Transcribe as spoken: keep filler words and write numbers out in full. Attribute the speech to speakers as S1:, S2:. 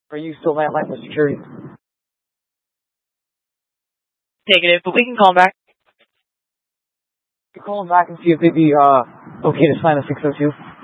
S1: Are you still at Lightfoot Security?
S2: Negative, but we can call him back.
S1: You call him back and see if they'd be uh okay to sign a six oh two.